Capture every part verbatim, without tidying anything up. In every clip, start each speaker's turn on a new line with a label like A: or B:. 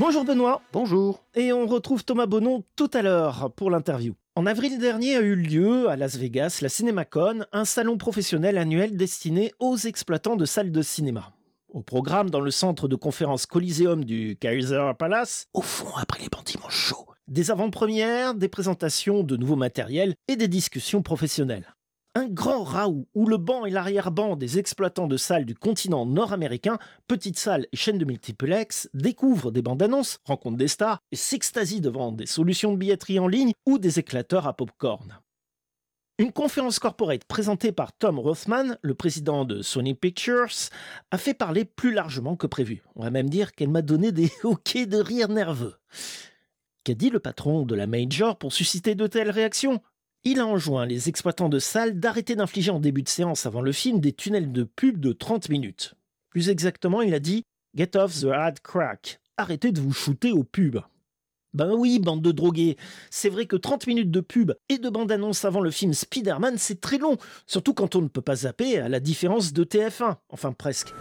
A: Bonjour Benoît.
B: Bonjour.
A: Et on retrouve Thomas Bonnon tout à l'heure pour l'interview. En avril dernier a eu lieu à Las Vegas la CinemaCon, un salon professionnel annuel destiné aux exploitants de salles de cinéma. Au programme, dans le centre de conférence Coliseum du Caesars Palace, au fond après les bâtiments chauds, des avant-premières, des présentations de nouveaux matériels et des discussions professionnelles. Un grand raout où le banc et l'arrière-banc des exploitants de salles du continent nord-américain, petites salles et chaînes de multiplex, découvrent des bandes-annonces, rencontrent des stars et s'extasient devant des solutions de billetterie en ligne ou des éclateurs à pop-corn. Une conférence corporate présentée par Tom Rothman, le président de Sony Pictures, a fait parler plus largement que prévu. On va même dire qu'elle m'a donné des hoquets de rire nerveux. Qu'a dit le patron de la Major pour susciter de telles réactions ? Il a enjoint les exploitants de salles d'arrêter d'infliger en début de séance avant le film des tunnels de pub de trente minutes. Plus exactement, il a dit « Get off the ad crack ». Arrêtez de vous shooter aux pubs. Ben oui, bande de drogués. C'est vrai que trente minutes de pub et de bande-annonce avant le film Spider-Man, c'est très long. Surtout quand on ne peut pas zapper, à la différence de T F un. Enfin, presque.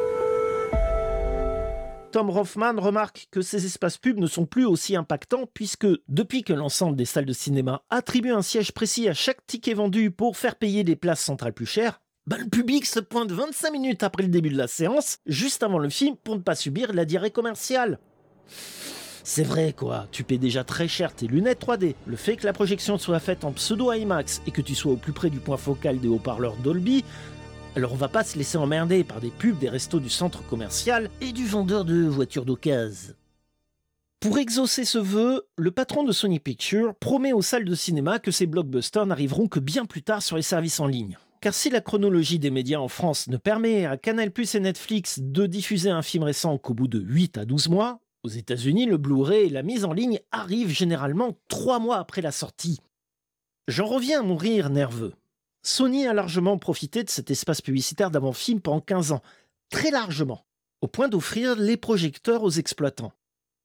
A: Tom Rothman remarque que ces espaces pubs ne sont plus aussi impactants puisque, depuis que l'ensemble des salles de cinéma attribue un siège précis à chaque ticket vendu pour faire payer des places centrales plus chères, ben le public se pointe vingt-cinq minutes après le début de la séance, juste avant le film, pour ne pas subir la diarrhée commerciale. C'est vrai quoi, tu paies déjà très cher tes lunettes trois D. Le fait que la projection soit faite en pseudo IMAX et que tu sois au plus près du point focal des haut-parleurs Dolby, alors on va pas se laisser emmerder par des pubs des restos du centre commercial et du vendeur de voitures d'occasion. Pour exaucer ce vœu, le patron de Sony Pictures promet aux salles de cinéma que ces blockbusters n'arriveront que bien plus tard sur les services en ligne. Car si la chronologie des médias en France ne permet à Canal plus et Netflix de diffuser un film récent qu'au bout de huit à douze mois, aux États-Unis, le Blu-ray et la mise en ligne arrivent généralement trois mois après la sortie. J'en reviens à mon rire nerveux. Sony a largement profité de cet espace publicitaire d'avant-film pendant quinze ans, très largement, au point d'offrir les projecteurs aux exploitants.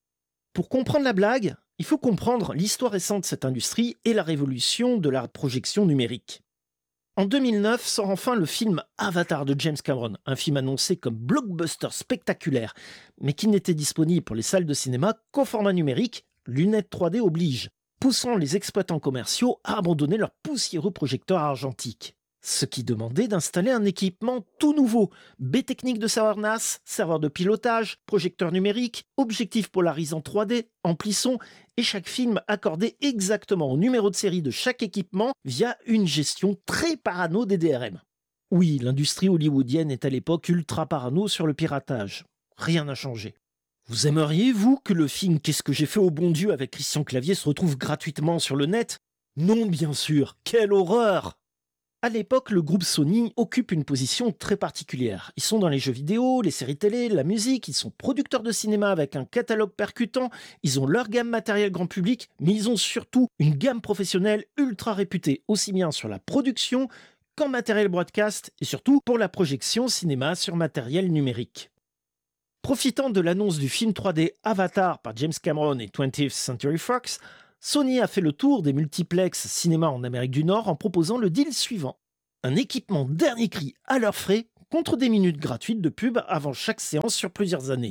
A: Pour comprendre la blague, il faut comprendre l'histoire récente de cette industrie et la révolution de la projection numérique. En deux mille neuf sort enfin le film Avatar de James Cameron, un film annoncé comme blockbuster spectaculaire, mais qui n'était disponible pour les salles de cinéma qu'au format numérique, lunettes trois D oblige, poussant les exploitants commerciaux à abandonner leurs poussiéreux projecteurs argentiques. Ce qui demandait d'installer un équipement tout nouveau, baie technique de serveur N A S, serveur de pilotage, projecteur numérique, objectif polarisant trois D, ampli son, et chaque film accordé exactement au numéro de série de chaque équipement via une gestion très parano des D R M. Oui, l'industrie hollywoodienne est à l'époque ultra parano sur le piratage. Rien n'a changé. Vous aimeriez, vous, que le film « Qu'est-ce que j'ai fait au bon Dieu » avec Christian Clavier se retrouve gratuitement sur le net ? Non, bien sûr. Quelle horreur ! À l'époque, le groupe Sony occupe une position très particulière. Ils sont dans les jeux vidéo, les séries télé, la musique, ils sont producteurs de cinéma avec un catalogue percutant, ils ont leur gamme matérielle grand public, mais ils ont surtout une gamme professionnelle ultra réputée, aussi bien sur la production qu'en matériel broadcast, et surtout pour la projection cinéma sur matériel numérique. Profitant de l'annonce du film trois D Avatar par James Cameron et twentieth Century Fox, Sony a fait le tour des multiplex cinéma en Amérique du Nord en proposant le deal suivant. Un équipement dernier cri à leurs frais contre des minutes gratuites de pub avant chaque séance sur plusieurs années.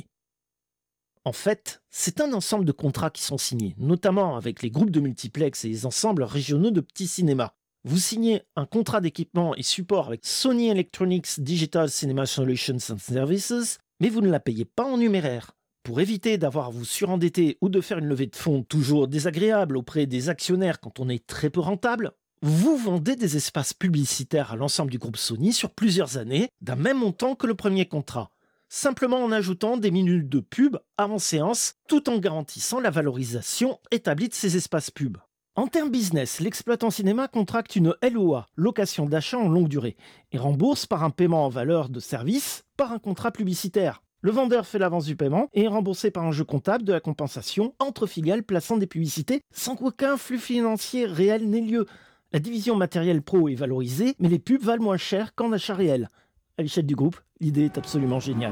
A: En fait, c'est un ensemble de contrats qui sont signés, notamment avec les groupes de multiplex et les ensembles régionaux de petits cinémas. Vous signez un contrat d'équipement et support avec Sony Electronics Digital Cinema Solutions and Services, mais vous ne la payez pas en numéraire. Pour éviter d'avoir à vous surendetter ou de faire une levée de fonds toujours désagréable auprès des actionnaires quand on est très peu rentable, vous vendez des espaces publicitaires à l'ensemble du groupe Sony sur plusieurs années, d'un même montant que le premier contrat, simplement en ajoutant des minutes de pub avant séance, tout en garantissant la valorisation établie de ces espaces pub. En termes business, l'exploitant cinéma contracte une L O A, location d'achat en longue durée, et rembourse par un paiement en valeur de service par un contrat publicitaire. Le vendeur fait l'avance du paiement et est remboursé par un jeu comptable de la compensation entre filiales plaçant des publicités sans qu'aucun flux financier réel n'ait lieu. La division matériel pro est valorisée, mais les pubs valent moins cher qu'en achat réel. À l'échelle du groupe, l'idée est absolument géniale.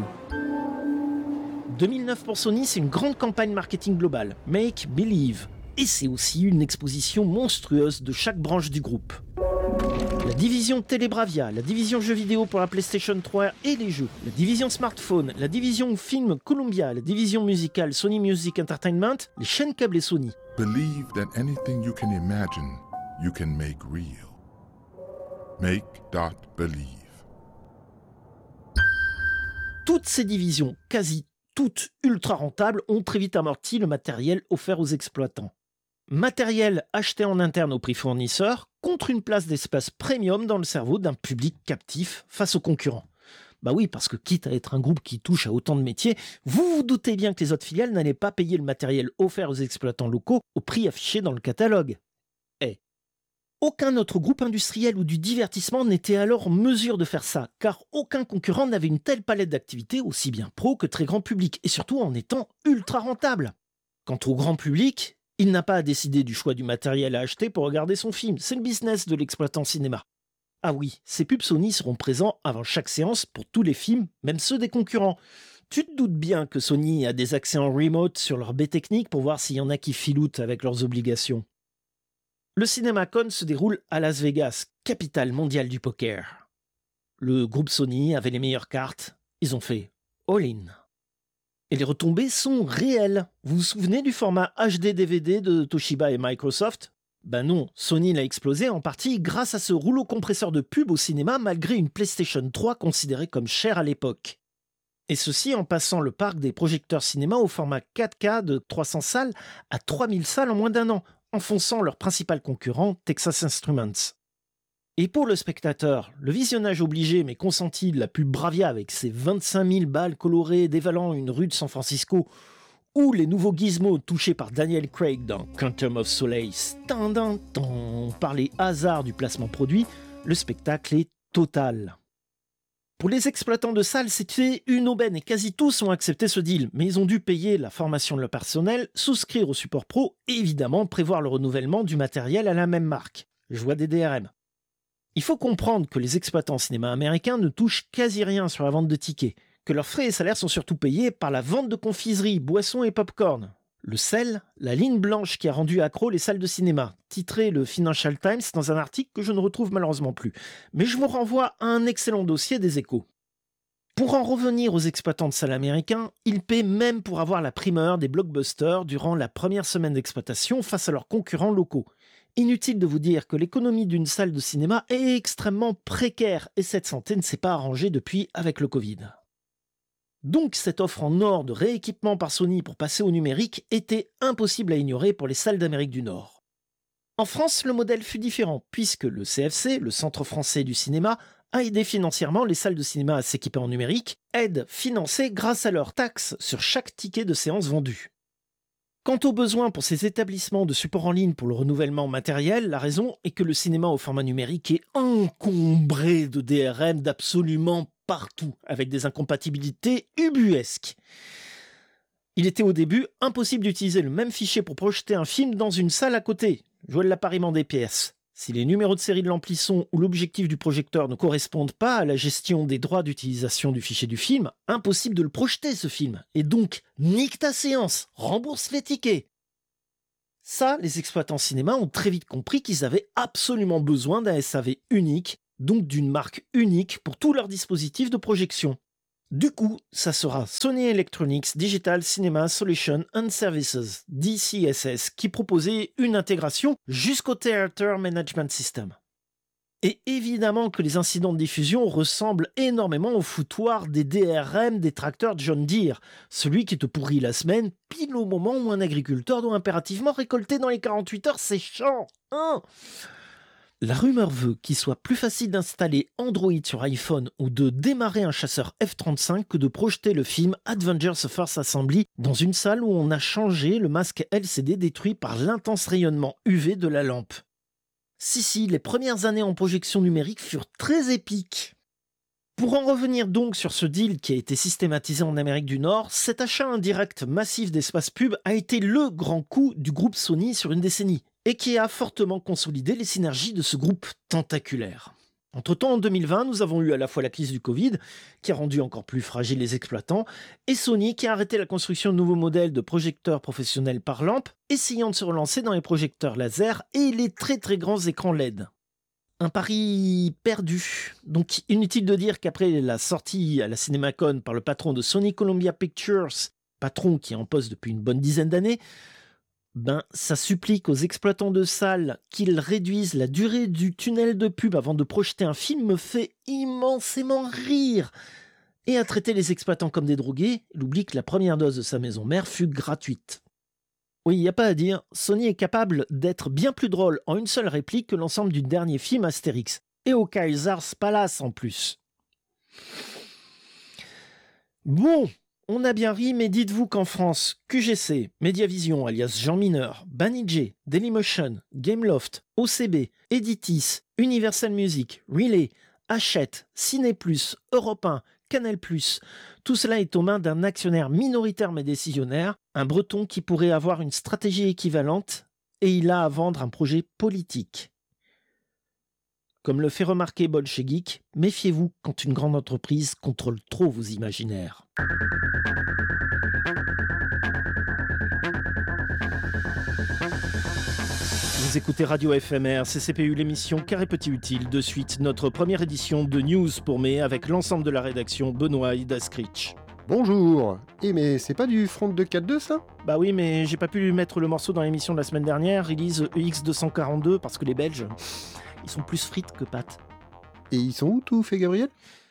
A: deux mille neuf pour Sony, c'est une grande campagne marketing globale, Make Believe. Et c'est aussi une exposition monstrueuse de chaque branche du groupe. La division Telebravia, la division jeux vidéo pour la PlayStation trois et les jeux, la division smartphone, la division film Columbia, la division musicale Sony Music Entertainment, les chaînes câblées Sony.
B: Believe that anything you can imagine, you can make real. Make dot believe.
A: Toutes ces divisions, quasi toutes ultra rentables, ont très vite amorti le matériel offert aux exploitants. Matériel acheté en interne au prix fournisseur contre une place d'espace premium dans le cerveau d'un public captif face aux concurrents. Bah oui, parce que quitte à être un groupe qui touche à autant de métiers, vous vous doutez bien que les autres filiales n'allaient pas payer le matériel offert aux exploitants locaux au prix affiché dans le catalogue. Eh, aucun autre groupe industriel ou du divertissement n'était alors en mesure de faire ça, car aucun concurrent n'avait une telle palette d'activités aussi bien pro que très grand public, et surtout en étant ultra rentable. Quant au grand public, il n'a pas à décider du choix du matériel à acheter pour regarder son film, c'est le business de l'exploitant cinéma. Ah oui, ces pubs Sony seront présents avant chaque séance pour tous les films, même ceux des concurrents. Tu te doutes bien que Sony a des accès en remote sur leur baie technique pour voir s'il y en a qui filoutent avec leurs obligations. Le CinemaCon se déroule à Las Vegas, capitale mondiale du poker. Le groupe Sony avait les meilleures cartes, ils ont fait all-in. Et les retombées sont réelles. Vous vous souvenez du format H D D V D de Toshiba et Microsoft ? Ben non, Sony l'a explosé en partie grâce à ce rouleau compresseur de pub au cinéma malgré une PlayStation trois considérée comme chère à l'époque. Et ceci en passant le parc des projecteurs cinéma au format quatre K de trois cents salles à trois mille salles en moins d'un an, enfonçant leur principal concurrent, Texas Instruments. Et pour le spectateur, le visionnage obligé mais consenti de la pub Bravia avec ses vingt-cinq mille balles colorées dévalant une rue de San Francisco ou les nouveaux gizmos touchés par Daniel Craig dans Quantum of Solace, par les hasards du placement produit, le spectacle est total. Pour les exploitants de salles, c'était une aubaine et quasi tous ont accepté ce deal, mais ils ont dû payer la formation de leur personnel, souscrire au support pro et évidemment prévoir le renouvellement du matériel à la même marque. Je vois des D R M. Il faut comprendre que les exploitants cinéma américains ne touchent quasi rien sur la vente de tickets, que leurs frais et salaires sont surtout payés par la vente de confiseries, boissons et pop-corn. Le sel, la ligne blanche qui a rendu accro les salles de cinéma, titré le Financial Times dans un article que je ne retrouve malheureusement plus. Mais je vous renvoie à un excellent dossier des Échos. Pour en revenir aux exploitants de salles américains, ils paient même pour avoir la primeur des blockbusters durant la première semaine d'exploitation face à leurs concurrents locaux. Inutile de vous dire que l'économie d'une salle de cinéma est extrêmement précaire et cette santé ne s'est pas arrangée depuis avec le Covid. Donc cette offre en or de rééquipement par Sony pour passer au numérique était impossible à ignorer pour les salles d'Amérique du Nord. En France, le modèle fut différent puisque le C F C, le Centre français du cinéma, a aidé financièrement les salles de cinéma à s'équiper en numérique, aide financée grâce à leur taxe sur chaque ticket de séance vendu. Quant aux besoins pour ces établissements de support en ligne pour le renouvellement matériel, la raison est que le cinéma au format numérique est encombré de D R M d'absolument partout, avec des incompatibilités ubuesques. Il était au début impossible d'utiliser le même fichier pour projeter un film dans une salle à côté. Joël l'appariement des pièces. Si les numéros de série de l'amplisson ou l'objectif du projecteur ne correspondent pas à la gestion des droits d'utilisation du fichier du film, impossible de le projeter ce film. Et donc, nique ta séance, rembourse les tickets. Ça, les exploitants cinéma ont très vite compris qu'ils avaient absolument besoin d'un S A V unique, donc d'une marque unique pour tous leurs dispositifs de projection. Du coup, ça sera Sony Electronics Digital Cinema Solutions and Services, D C S S, qui proposait une intégration jusqu'au Theater Management System. Et évidemment que les incidents de diffusion ressemblent énormément au foutoir des D R M des tracteurs John Deere, celui qui te pourrit la semaine pile au moment où un agriculteur doit impérativement récolter dans les quarante-huit heures ses champs. Hein ? La rumeur veut qu'il soit plus facile d'installer Android sur iPhone ou de démarrer un chasseur F trente-cinq que de projeter le film Avengers First Assembly dans une salle où on a changé le masque L C D détruit par l'intense rayonnement U V de la lampe. Si si, les premières années en projection numérique furent très épiques. Pour en revenir donc sur ce deal qui a été systématisé en Amérique du Nord, cet achat indirect massif d'espace pub a été le grand coup du groupe Sony sur une décennie, et qui a fortement consolidé les synergies de ce groupe tentaculaire. Entre-temps, en deux mille vingt, nous avons eu à la fois la crise du Covid, qui a rendu encore plus fragiles les exploitants, et Sony qui a arrêté la construction de nouveaux modèles de projecteurs professionnels par lampe, essayant de se relancer dans les projecteurs laser et les très très grands écrans L E D. Un pari perdu. Donc inutile de dire qu'après la sortie à la CinemaCon par le patron de Sony Columbia Pictures, patron qui est en poste depuis une bonne dizaine d'années, ben ça supplique aux exploitants de salles qu'ils réduisent la durée du tunnel de pub avant de projeter un film me fait immensément rire. Et à traiter les exploitants comme des drogués, il oublie que la première dose de sa maison mère fut gratuite. Oui, il n'y a pas à dire, Sony est capable d'être bien plus drôle en une seule réplique que l'ensemble du dernier film Astérix. Et au Caesar's Palace en plus. Bon, on a bien ri, mais dites-vous qu'en France, Q G C, Mediavision alias Jean Mineur, Banijay, Dailymotion, Gameloft, O C B, Editis, Universal Music, Relay, Hachette, Ciné plus, Europe un, Canal plus, tout cela est aux mains d'un actionnaire minoritaire mais décisionnaire, un breton qui pourrait avoir une stratégie équivalente et il a à vendre un projet politique. Comme le fait remarquer Bolchegeek, méfiez-vous quand une grande entreprise contrôle trop vos imaginaires. Vous écoutez Radio F M R, C C P U, l'émission Carré Petit Utile. De suite, notre première édition de News pour mai avec l'ensemble de la rédaction, Benoît et Daskrich.
C: Bonjour. Eh mais c'est pas du Front deux quatre deux ça ?
A: Bah oui, mais j'ai pas pu lui mettre le morceau dans l'émission de la semaine dernière, release E X deux cent quarante-deux, parce que les Belges, ils sont plus frites que pâtes.
C: Et ils sont où tout fait Gabriel ?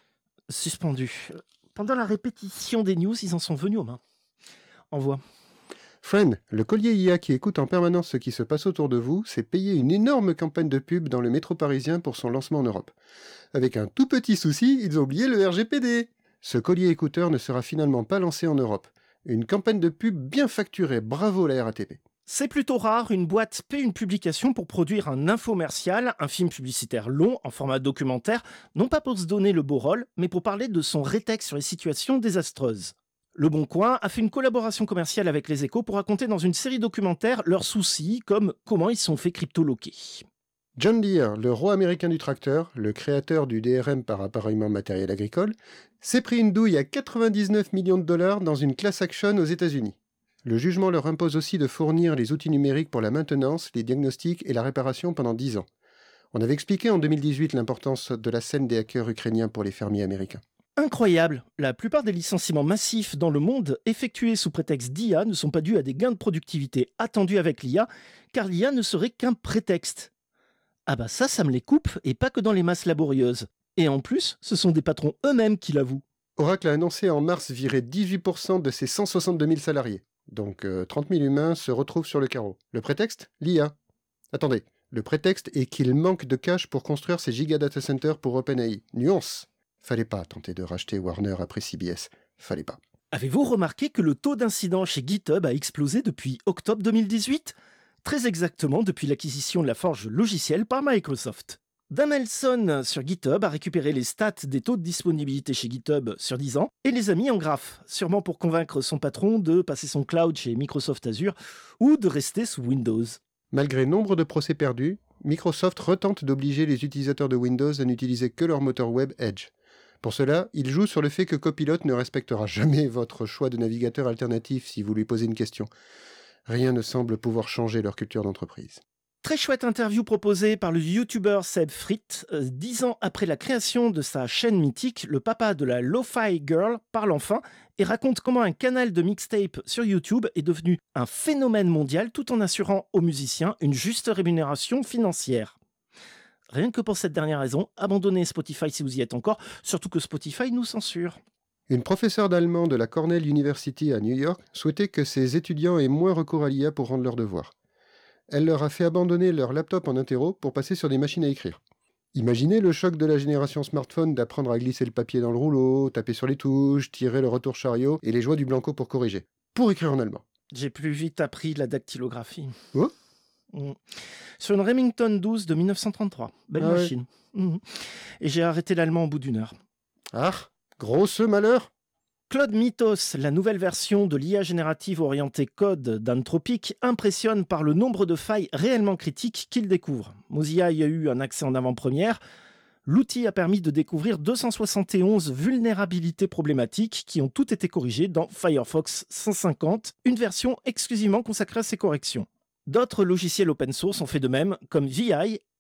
A: Suspendus. Pendant la répétition des news, ils en sont venus aux mains. Envoie.
C: Friend, le collier I A qui écoute en permanence ce qui se passe autour de vous, s'est payé une énorme campagne de pub dans le métro parisien pour son lancement en Europe. Avec un tout petit souci, ils ont oublié le R G P D. Ce collier écouteur ne sera finalement pas lancé en Europe. Une campagne de pub bien facturée, bravo la R A T P.
A: C'est plutôt rare, une boîte paie une publication pour produire un infomercial, un film publicitaire long en format documentaire, non pas pour se donner le beau rôle, mais pour parler de son rétexte sur les situations désastreuses. Le Bon Coin a fait une collaboration commerciale avec Les Échos pour raconter dans une série documentaire leurs soucis, comme comment ils sont fait crypto-loquer.
C: John Deere, le roi américain du tracteur, le créateur du D R M par appareillement matériel agricole, s'est pris une douille à quatre-vingt-dix-neuf millions de dollars dans une class action aux États-Unis. Le jugement leur impose aussi de fournir les outils numériques pour la maintenance, les diagnostics et la réparation pendant dix ans. On avait expliqué en deux mille dix-huit l'importance de la scène des hackers ukrainiens pour les fermiers américains.
A: Incroyable, la plupart des licenciements massifs dans le monde effectués sous prétexte d'I A ne sont pas dus à des gains de productivité attendus avec l'I A, car l'I A ne serait qu'un prétexte. Ah bah ça, ça me les coupe, et pas que dans les masses laborieuses. Et en plus, ce sont des patrons eux-mêmes qui l'avouent.
C: Oracle a annoncé en mars virer dix-huit pour cent de ses cent soixante-deux mille salariés. Donc euh, trente mille humains se retrouvent sur le carreau. Le prétexte ? L'I A. Attendez, le prétexte est qu'il manque de cash pour construire ces giga data centers pour OpenAI. Nuance. Fallait pas tenter de racheter Warner après C B S. Fallait pas.
A: Avez-vous remarqué que le taux d'incident chez GitHub a explosé depuis octobre deux mille dix-huit ? Très exactement depuis l'acquisition de la forge logicielle par Microsoft. Damelson sur GitHub a récupéré les stats des taux de disponibilité chez GitHub sur dix ans et les a mis en graphe, sûrement pour convaincre son patron de passer son cloud chez Microsoft Azure ou de rester sous Windows.
C: Malgré nombre de procès perdus, Microsoft retente d'obliger les utilisateurs de Windows à n'utiliser que leur moteur web Edge. Pour cela, il joue sur le fait que Copilot ne respectera jamais votre choix de navigateur alternatif si vous lui posez une question. Rien ne semble pouvoir changer leur culture d'entreprise.
A: Très chouette interview proposée par le youtubeur Seb Fritt. Euh, dix ans après la création de sa chaîne mythique, le papa de la Lo-Fi Girl parle enfin et raconte comment un canal de mixtape sur YouTube est devenu un phénomène mondial tout en assurant aux musiciens une juste rémunération financière. Rien que pour cette dernière raison, abandonnez Spotify si vous y êtes encore, surtout que Spotify nous censure.
C: Une professeure d'allemand de la Cornell University à New York souhaitait que ses étudiants aient moins recours à l'I A pour rendre leurs devoirs. Elle leur a fait abandonner leur laptop en interro pour passer sur des machines à écrire. Imaginez le choc de la génération smartphone d'apprendre à glisser le papier dans le rouleau, taper sur les touches, tirer le retour chariot et les joies du blanco pour corriger. Pour écrire en allemand.
A: J'ai plus vite appris la dactylographie.
C: Oh
A: Mmh. Sur une Remington douze de mille neuf cent trente-trois. Belle
C: ah
A: machine.
C: Ouais.
A: Mmh. Et j'ai arrêté l'allemand au bout d'une heure.
C: Ah, grosse malheur.
A: Claude Mythos, la nouvelle version de l'I A générative orientée code d'Anthropic, impressionne par le nombre de failles réellement critiques qu'il découvre. Mozilla y a eu un accès en avant-première. L'outil a permis de découvrir deux cent soixante et onze vulnérabilités problématiques qui ont toutes été corrigées dans Firefox cent cinquante, une version exclusivement consacrée à ces corrections. D'autres logiciels open source ont fait de même, comme V I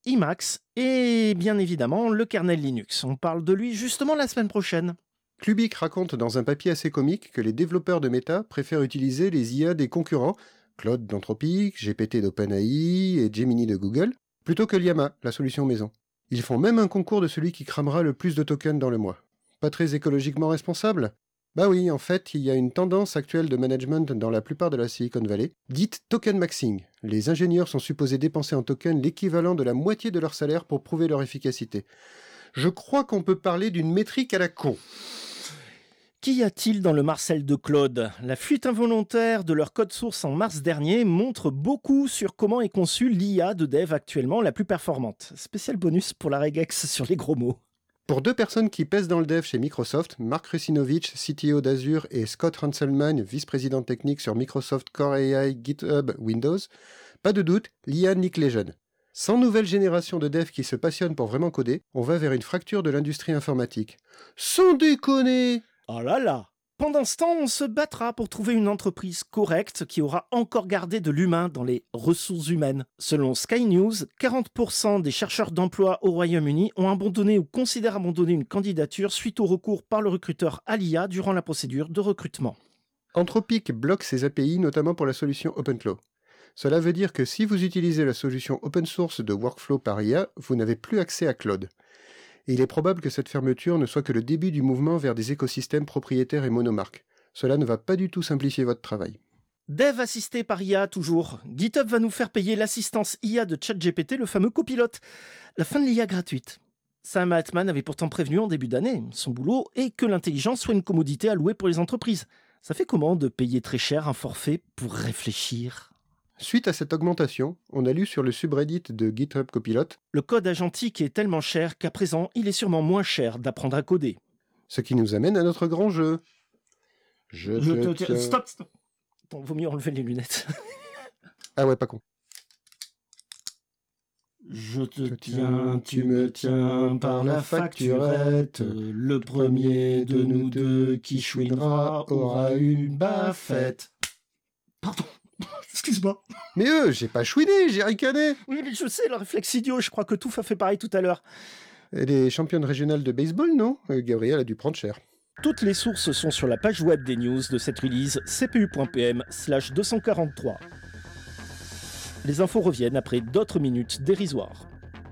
A: Emacs et bien évidemment le kernel Linux. On parle de lui justement la semaine prochaine.
C: Klubik raconte dans un papier assez comique que les développeurs de Meta préfèrent utiliser les I A des concurrents, Claude d'Anthropic, G P T d'OpenAI et Gemini de Google, plutôt que Llama, la solution maison. Ils font même un concours de celui qui cramera le plus de tokens dans le mois. Pas très écologiquement responsable ? Bah oui, en fait, il y a une tendance actuelle de management dans la plupart de la Silicon Valley, dite token maxing. Les ingénieurs sont supposés dépenser en tokens l'équivalent de la moitié de leur salaire pour prouver leur efficacité. Je crois qu'on peut parler d'une métrique à la con.
A: Qu'y a-t-il dans le Marcel de Claude ? La fuite involontaire de leur code source en mars dernier montre beaucoup sur comment est conçue l'I A de dev actuellement la plus performante. Spécial bonus pour la regex sur les gros mots.
C: Pour deux personnes qui pèsent dans le dev chez Microsoft, Mark Russinovich, C T O d'Azure, et Scott Hanselman, vice-président technique sur Microsoft Core A I, GitHub, Windows, pas de doute, l'I A nique les jeunes. Sans nouvelle génération de devs qui se passionnent pour vraiment coder, on va vers une fracture de l'industrie informatique. Sans déconner !
A: Oh là là ! Pendant ce temps, on se battra pour trouver une entreprise correcte qui aura encore gardé de l'humain dans les ressources humaines. Selon Sky News, quarante pour cent des chercheurs d'emploi au Royaume-Uni ont abandonné ou considèrent abandonner une candidature suite au recours par le recruteur à l'I A durant la procédure de recrutement.
C: Anthropic bloque ses A P I notamment pour la solution OpenClaw. Cela veut dire que si vous utilisez la solution open source de Workflow par I A, vous n'avez plus accès à Claude. Et il est probable que cette fermeture ne soit que le début du mouvement vers des écosystèmes propriétaires et monomarques. Cela ne va pas du tout simplifier votre travail.
A: Dev assisté par I A toujours. GitHub va nous faire payer l'assistance I A de ChatGPT, le fameux copilote. La fin de l'I A gratuite. Sam Altman avait pourtant prévenu en début d'année. Son boulot est que l'intelligence soit une commodité allouée pour les entreprises. Ça fait comment de payer très cher un forfait pour réfléchir ?
C: Suite à cette augmentation, on a lu sur le subreddit de GitHub Copilot
A: « Le code agentique est tellement cher qu'à présent, il est sûrement moins cher d'apprendre à coder. »
C: Ce qui nous amène à notre grand jeu. Je,
A: Je
C: te
A: te
C: tiens...
A: tiens... Stop, stop. Attends, vaut mieux enlever les lunettes.
C: Ah ouais, pas con.
A: Je te
C: Je
A: tiens, tu me tiens par la facturette. Le premier de nous deux qui chouinera aura une baffette. Pardon. Excuse-moi.
C: Mais eux, j'ai pas chouiné, j'ai ricané.
A: Oui, mais je sais, le réflexe idiot, je crois que Touffe a fait pareil tout à l'heure.
C: Elle est championne régionale de baseball, non ? euh, Gabriel a dû prendre cher.
A: Toutes les sources sont sur la page web des news de cette release, cpu.pm slash 243. Les infos reviennent après d'autres minutes dérisoires.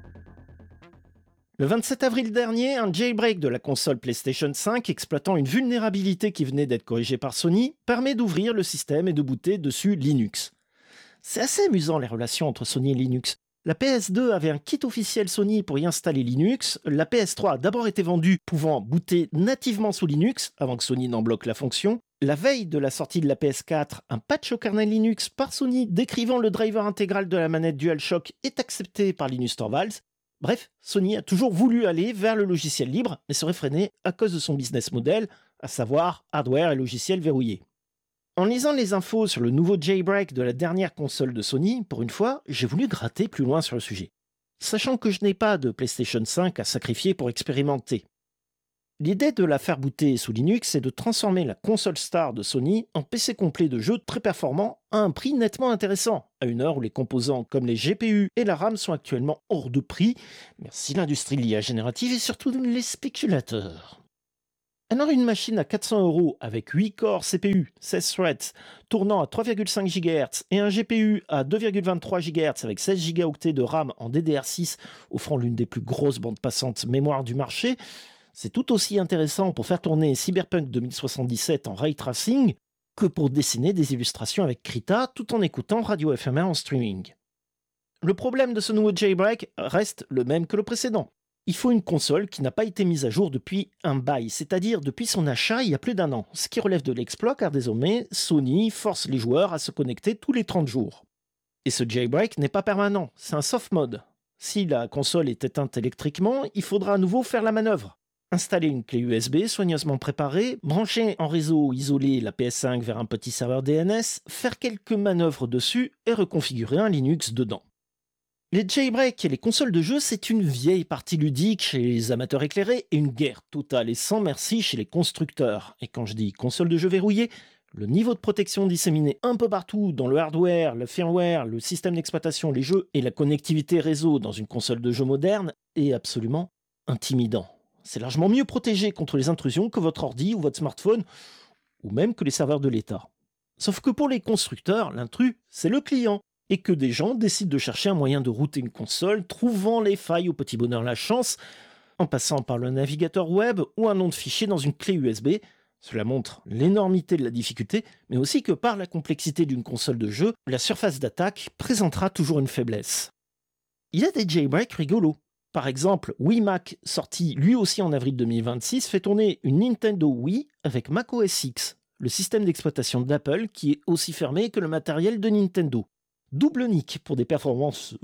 A: Le vingt-sept avril dernier, un jailbreak de la console PlayStation cinq exploitant une vulnérabilité qui venait d'être corrigée par Sony permet d'ouvrir le système et de booter dessus Linux. C'est assez amusant les relations entre Sony et Linux. La P S deux avait un kit officiel Sony pour y installer Linux, la P S trois a d'abord été vendue pouvant booter nativement sous Linux avant que Sony n'en bloque la fonction. La veille de la sortie de la P S quatre, un patch au kernel Linux par Sony décrivant le driver intégral de la manette DualShock est accepté par Linus Torvalds. Bref, Sony a toujours voulu aller vers le logiciel libre, mais serait freiné à cause de son business model, à savoir hardware et logiciel verrouillé. En lisant les infos sur le nouveau jailbreak de la dernière console de Sony, pour une fois, j'ai voulu gratter plus loin sur le sujet. Sachant que je n'ai pas de PlayStation cinq à sacrifier pour expérimenter. L'idée de la faire booter sous Linux est de transformer la console star de Sony en P C complet de jeux très performants à un prix nettement intéressant, à une heure où les composants comme les G P U et la RAM sont actuellement hors de prix, merci l'industrie de l'I A générative et surtout les spéculateurs. Alors une machine à quatre cents euros avec huit corps C P U, seize threads, tournant à trois virgule cinq gigahertz et un G P U à deux virgule vingt-trois gigahertz avec seize gigaoctets de RAM en D D R six, offrant l'une des plus grosses bandes passantes mémoire du marché, c'est tout aussi intéressant pour faire tourner Cyberpunk deux mille soixante-dix-sept en ray tracing que pour dessiner des illustrations avec Krita tout en écoutant Radio F M un en streaming. Le problème de ce nouveau jailbreak reste le même que le précédent. Il faut une console qui n'a pas été mise à jour depuis un bail, c'est-à-dire depuis son achat il y a plus d'un an, ce qui relève de l'exploit car désormais Sony force les joueurs à se connecter tous les trente jours. Et ce jailbreak n'est pas permanent, c'est un soft mode. Si la console est éteinte électriquement, il faudra à nouveau faire la manœuvre. Installer une clé U S B soigneusement préparée, brancher en réseau isolé la P S cinq vers un petit serveur D N S, faire quelques manœuvres dessus et reconfigurer un Linux dedans. Les jailbreaks et les consoles de jeux, c'est une vieille partie ludique chez les amateurs éclairés et une guerre totale et sans merci chez les constructeurs. Et quand je dis console de jeux verrouillée, Le niveau de protection disséminé un peu partout dans le hardware, le firmware, le système d'exploitation, les jeux et la connectivité réseau dans une console de jeu moderne est absolument intimidant. C'est largement mieux protégé contre les intrusions que votre ordi ou votre smartphone, ou même que les serveurs de l'État. Sauf que pour les constructeurs, l'intrus, c'est le client, et que des gens décident de chercher un moyen de router une console, trouvant les failles au petit bonheur la chance, en passant par le navigateur web ou un nom de fichier dans une clé U S B. Cela montre l'énormité de la difficulté, mais aussi que par la complexité d'une console de jeu, la surface d'attaque présentera toujours une faiblesse. Il y a des jailbreaks rigolos. Par exemple, WiiMac, sorti lui aussi en avril deux mille vingt-six, fait tourner une Nintendo Wii avec macOS X, le système d'exploitation d'Apple qui est aussi fermé que le matériel de Nintendo. Double nick pour des performances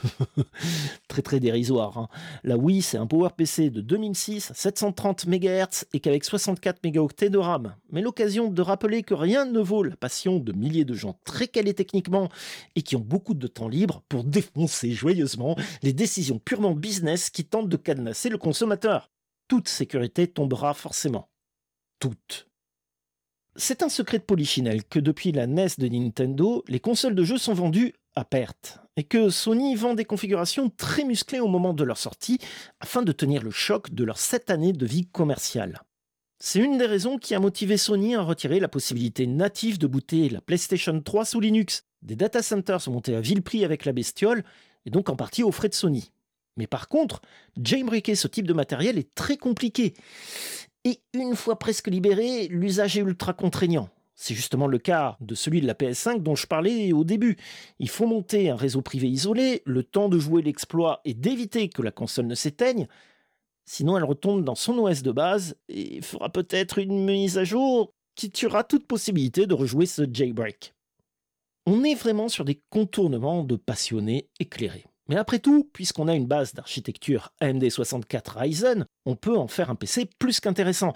A: très très dérisoires. Hein. La Wii, c'est un PowerPC de deux mille six à sept cent trente mégahertz et qu'avec soixante-quatre mégaoctets de RAM. Mais l'occasion de rappeler que rien ne vaut la passion de milliers de gens très calés techniquement et qui ont beaucoup de temps libre pour défoncer joyeusement les décisions purement business qui tentent de cadenasser le consommateur. Toute sécurité tombera forcément. Toute. C'est un secret de polichinelle que depuis la N E S de Nintendo, les consoles de jeux sont vendues à perte et que Sony vend des configurations très musclées au moment de leur sortie afin de tenir le choc de leurs sept années de vie commerciale. C'est une des raisons qui a motivé Sony à retirer la possibilité native de booter la PlayStation trois sous Linux. Des data centers sont montés à vil prix avec la bestiole et donc en partie aux frais de Sony. Mais par contre, jailbreaker ce type de matériel est très compliqué. Et une fois presque libéré, l'usage est ultra contraignant. C'est justement le cas de celui de la P S cinq dont je parlais au début. Il faut monter un réseau privé isolé, le temps de jouer l'exploit et d'éviter que la console ne s'éteigne. Sinon, elle retombe dans son O S de base et fera peut-être une mise à jour qui tuera toute possibilité de rejouer ce jailbreak. On est vraiment sur des contournements de passionnés éclairés. Mais après tout, puisqu'on a une base d'architecture A M D soixante-quatre Ryzen, on peut en faire un P C plus qu'intéressant.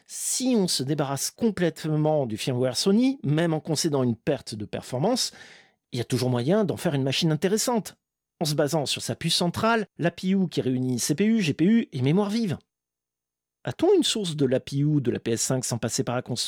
A: Si on se débarrasse complètement du firmware Sony, même en concédant une perte de performance, il y a toujours moyen d'en faire une machine intéressante, en se basant sur sa puce centrale, l'A P U qui réunit C P U, G P U et mémoire vive. A-t-on une source de l'A P U de la P S cinq sans passer par la console ?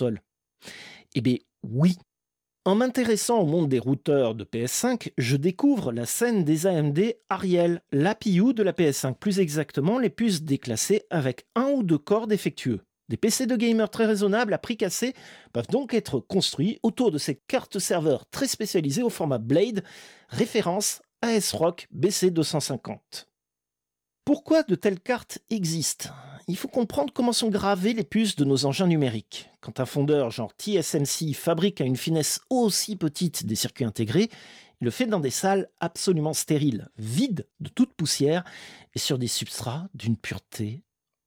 A: Eh bien, oui. En m'intéressant au monde des routeurs de P S cinq, je découvre la scène des A M D Ariel, l'A P U de la P S cinq, plus exactement les puces déclassées avec un ou deux corps défectueux. Des P C de gamers très raisonnables à prix cassé peuvent donc être construits autour de ces cartes serveurs très spécialisées au format Blade, référence ASRock B C deux cent cinquante. Pourquoi de telles cartes existent ? Il faut comprendre comment sont gravées les puces de nos engins numériques. Quand un fondeur genre T S M C fabrique à une finesse aussi petite des circuits intégrés, il le fait dans des salles absolument stériles, vides de toute poussière et sur des substrats d'une pureté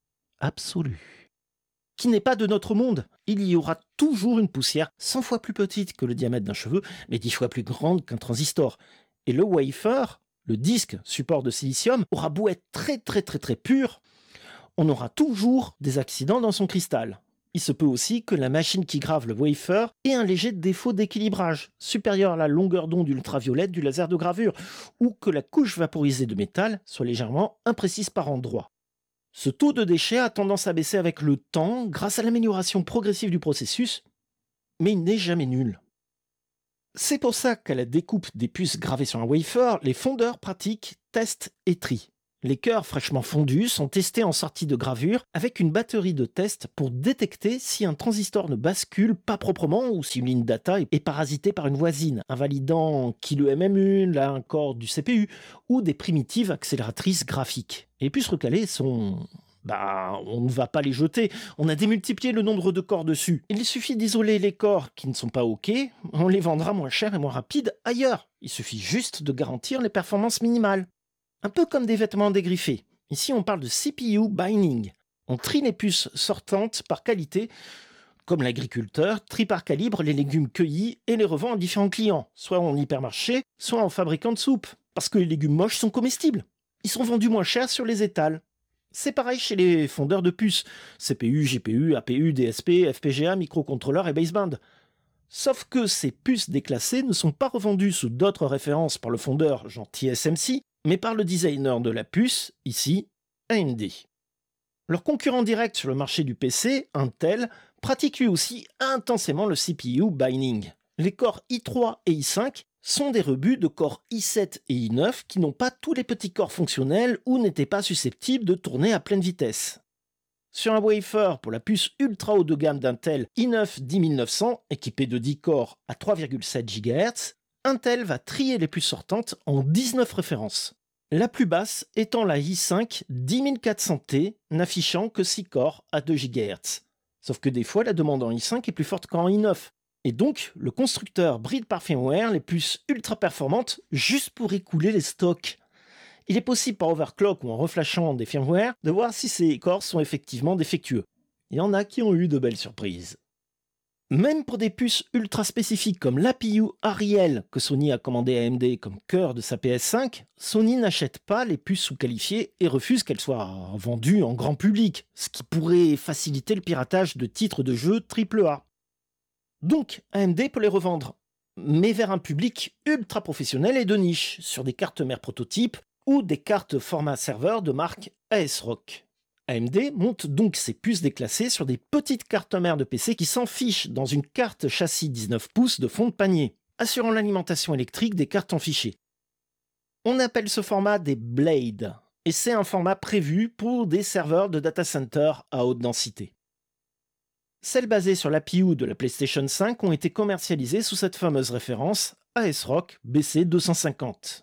A: absolue. Qui n'est pas de notre monde. Il y aura toujours une poussière cent fois plus petite que le diamètre d'un cheveu, mais dix fois plus grande qu'un transistor. Et le wafer, le disque support de silicium, aura beau être très très très très pur, on aura toujours des accidents dans son cristal. Il se peut aussi que la machine qui grave le wafer ait un léger défaut d'équilibrage, supérieur à la longueur d'onde ultraviolette du laser de gravure, ou que la couche vaporisée de métal soit légèrement imprécise par endroits. Ce taux de déchets a tendance à baisser avec le temps grâce à l'amélioration progressive du processus, mais il n'est jamais nul. C'est pour ça qu'à la découpe des puces gravées sur un wafer, les fondeurs pratiquent test et tri. Les cœurs fraîchement fondus sont testés en sortie de gravure avec une batterie de tests pour détecter si un transistor ne bascule pas proprement ou si une ligne data est parasitée par une voisine, invalidant qui le M M U, là un corps du C P U ou des primitives accélératrices graphiques. Et les puces recalées sont... Bah, on ne va pas les jeter, on a démultiplié le nombre de corps dessus. Il suffit d'isoler les corps qui ne sont pas OK, on les vendra moins cher et moins rapide ailleurs. Il suffit juste de garantir les performances minimales. Un peu comme des vêtements dégriffés. Ici, on parle de C P U binding. On trie les puces sortantes par qualité, comme l'agriculteur trie par calibre les légumes cueillis et les revend à différents clients, soit en hypermarché, soit en fabricant de soupe. Parce que les légumes moches sont comestibles. Ils sont vendus moins cher sur les étals. C'est pareil chez les fondeurs de puces, C P U, G P U, A P U, D S P, F P G A, microcontrôleur et baseband. Sauf que ces puces déclassées ne sont pas revendues sous d'autres références par le fondeur, genre T S M C, mais par le designer de la puce, ici A M D. Leur concurrent direct sur le marché du P C, Intel, pratique lui aussi intensément le C P U binding. Les corps i trois et i cinq sont des rebuts de corps i sept et i neuf qui n'ont pas tous les petits corps fonctionnels ou n'étaient pas susceptibles de tourner à pleine vitesse. Sur un wafer pour la puce ultra haut de gamme d'Intel i neuf dix mille neuf cents, équipé de dix corps à trois virgule sept gigahertz, Intel va trier les puces sortantes en dix-neuf références. La plus basse étant la i cinq dix mille quatre cents T, n'affichant que six corps à deux gigahertz. Sauf que des fois, la demande en i cinq est plus forte qu'en i neuf. Et donc, le constructeur bride par firmware les puces ultra performantes juste pour écouler les stocks. Il est possible par overclock ou en reflashant des firmware de voir si ces corps sont effectivement défectueux. Il y en a qui ont eu de belles surprises. Même pour des puces ultra spécifiques comme l'A P U Ariel que Sony a commandé à A M D comme cœur de sa P S cinq, Sony n'achète pas les puces sous-qualifiées et refuse qu'elles soient vendues en grand public, ce qui pourrait faciliter le piratage de titres de jeux triple A. Donc, A M D peut les revendre, mais vers un public ultra professionnel et de niche, sur des cartes mères prototypes ou des cartes format serveur de marque ASRock. A M D monte donc ses puces déclassées sur des petites cartes mères de P C qui s'enfichent dans une carte châssis dix-neuf pouces de fond de panier, assurant l'alimentation électrique des cartes en fichier. On appelle ce format des Blade, et c'est un format prévu pour des serveurs de data center à haute densité. Celles basées sur l'A P U de la PlayStation cinq ont été commercialisées sous cette fameuse référence ASRock B C deux cent cinquante.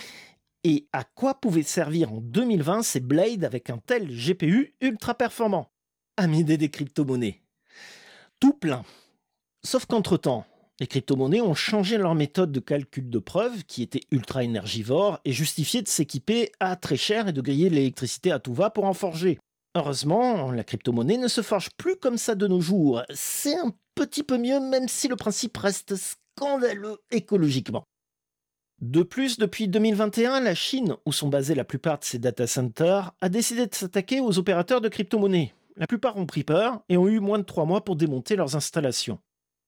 A: Et à quoi pouvaient servir en deux mille vingt ces Blades avec un tel G P U ultra performant? Amidé des crypto-monnaies. Tout plein. Sauf qu'entre-temps, les crypto-monnaies ont changé leur méthode de calcul de preuve, qui était ultra énergivore, et justifiait de s'équiper à très cher et de griller de l'électricité à tout va pour en forger. Heureusement, la crypto-monnaie ne se forge plus comme ça de nos jours. C'est un petit peu mieux, même si le principe reste scandaleux écologiquement. De plus, depuis deux mille vingt et un, la Chine, où sont basés la plupart de ces data centers, a décidé de s'attaquer aux opérateurs de crypto-monnaies. La plupart ont pris peur et ont eu moins de trois mois pour démonter leurs installations.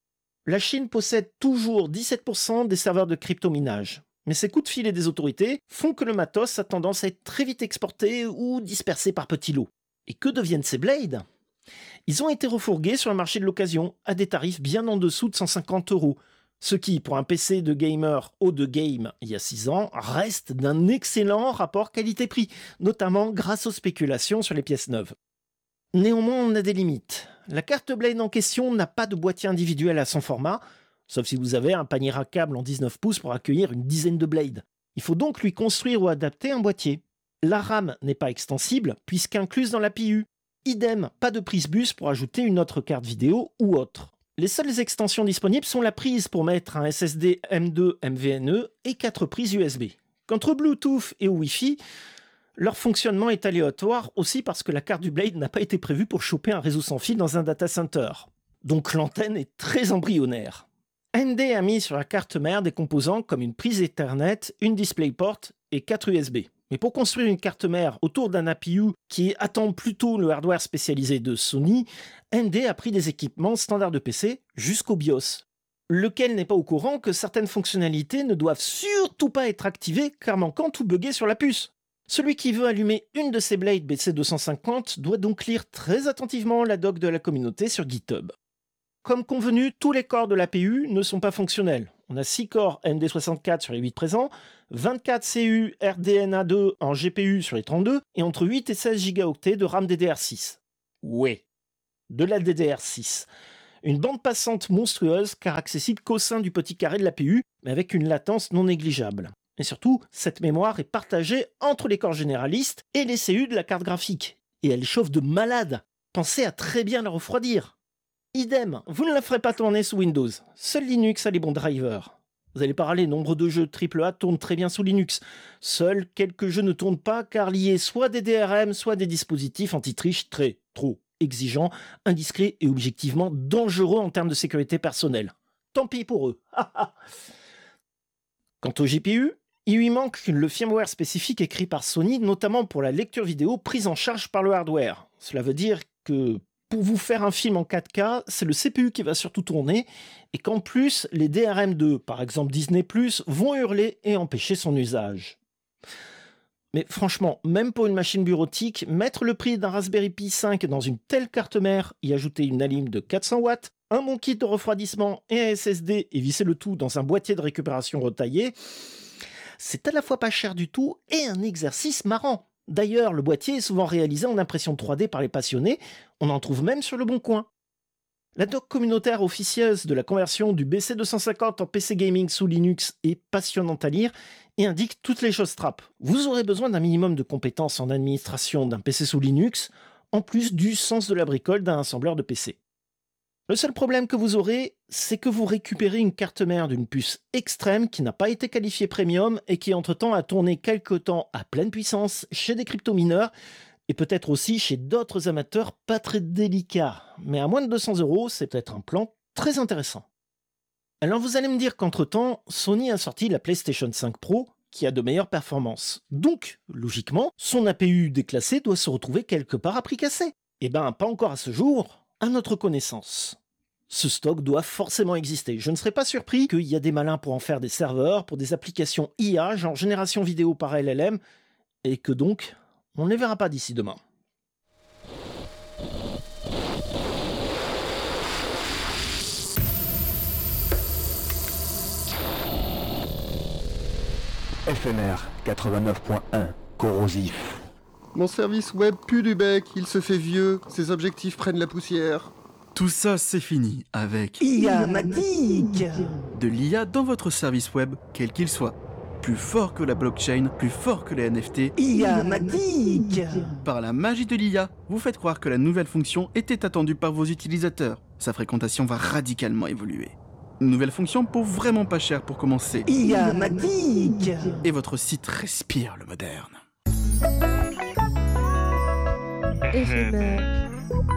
A: La Chine possède toujours dix-sept pour cent des serveurs de crypto-minage. Mais ces coups de filet des autorités font que le matos a tendance à être très vite exporté ou dispersé par petits lots. Et que deviennent ces Blades? Ils ont été refourgués sur le marché de l'occasion à des tarifs bien en dessous de cent cinquante euros. Ce qui, pour un P C de gamer haut de game il y a six ans, reste d'un excellent rapport qualité-prix, notamment grâce aux spéculations sur les pièces neuves. Néanmoins, on a des limites. La carte Blade en question n'a pas de boîtier individuel à son format, sauf si vous avez un panier rackable en dix-neuf pouces pour accueillir une dizaine de Blades. Il faut donc lui construire ou adapter un boîtier. La RAM n'est pas extensible, puisqu'incluse dans l'A P U. Idem, pas de prise bus pour ajouter une autre carte vidéo ou autre. Les seules extensions disponibles sont la prise pour mettre un S S D M deux M V N E et quatre prises U S B. Qu'entre Bluetooth et Wi-Fi, leur fonctionnement est aléatoire aussi parce que la carte du Blade n'a pas été prévue pour choper un réseau sans fil dans un data center. Donc l'antenne est très embryonnaire. A M D a mis sur la carte mère des composants comme une prise Ethernet, une DisplayPort et quatre U S B. Mais pour construire une carte mère autour d'un A P U qui attend plutôt le hardware spécialisé de Sony, A M D a pris des équipements standards de P C jusqu'au BIOS, lequel n'est pas au courant que certaines fonctionnalités ne doivent surtout pas être activées car manquant ou buggées sur la puce. Celui qui veut allumer une de ces Blade B C deux cent cinquante doit donc lire très attentivement la doc de la communauté sur GitHub. Comme convenu, tous les corps de l'A P U ne sont pas fonctionnels. On a six corps A M D soixante-quatre sur les huit présents, vingt-quatre C U R D N A deux en G P U sur les trente-deux, et entre huit et seize gigaoctets de RAM D D R six. Ouais, de la D D R six. Une bande passante monstrueuse car accessible qu'au sein du petit carré de l'A P U, mais avec une latence non négligeable. Et surtout, cette mémoire est partagée entre les corps généralistes et les C U de la carte graphique. Et elle chauffe de malade. Pensez à très bien la refroidir. Idem, vous ne la ferez pas tourner sous Windows. Seul Linux a les bons drivers. Vous allez parler, nombre de jeux triple A tournent très bien sous Linux. Seuls quelques jeux ne tournent pas car liés soit des D R M, soit des dispositifs anti-triche très, trop exigeants, indiscrets et objectivement dangereux en termes de sécurité personnelle. Tant pis pour eux. Quant au G P U, il lui manque le firmware spécifique écrit par Sony, notamment pour la lecture vidéo prise en charge par le hardware. Cela veut dire que pour vous faire un film en quatre K, c'est le C P U qui va surtout tourner, et qu'en plus, les D R M deux, par exemple Disney plus, vont hurler et empêcher son usage. Mais franchement, même pour une machine bureautique, mettre le prix d'un Raspberry Pi cinq dans une telle carte mère, y ajouter une Alim de quatre cents watts, un bon kit de refroidissement et un S S D et visser le tout dans un boîtier de récupération retaillé, c'est à la fois pas cher du tout et un exercice marrant. D'ailleurs, le boîtier est souvent réalisé en impression trois D par les passionnés, on en trouve même sur le Bon Coin. La doc communautaire officieuse de la conversion du B C deux cent cinquante en P C gaming sous Linux est passionnante à lire et indique toutes les choses trappes. Vous aurez besoin d'un minimum de compétences en administration d'un P C sous Linux, en plus du sens de la bricole d'un assembleur de P C. Le seul problème que vous aurez, c'est que vous récupérez une carte mère d'une puce extrême qui n'a pas été qualifiée premium et qui entre-temps a tourné quelque temps à pleine puissance chez des crypto-mineurs et peut-être aussi chez d'autres amateurs pas très délicats. Mais à moins de deux cents euros, c'est peut-être un plan très intéressant. Alors vous allez me dire qu'entre-temps, Sony a sorti la PlayStation cinq Pro qui a de meilleures performances. Donc, logiquement, son A P U déclassé doit se retrouver quelque part à prix cassé. Eh ben, pas encore à ce jour, à notre connaissance. Ce stock doit forcément exister. Je ne serais pas surpris qu'il y a des malins pour en faire des serveurs, pour des applications I A, genre génération vidéo par L L M, et que donc, on ne les verra pas d'ici demain.
D: F M R quatre-vingt-neuf point un, corrosif.
C: Mon service web pue du bec, il se fait vieux, ses objectifs prennent la poussière.
E: Tout ça, c'est fini avec
A: I A Matic
E: de l'I A dans votre service web, quel qu'il soit. Plus fort que la blockchain, plus fort que les N F T.
A: I A Matic
E: Par la magie de l'I A, vous faites croire que la nouvelle fonction était attendue par vos utilisateurs. Sa fréquentation va radicalement évoluer. Une nouvelle fonction pour vraiment pas cher pour commencer.
A: I A Matic
E: Et votre site respire le moderne.
F: F M R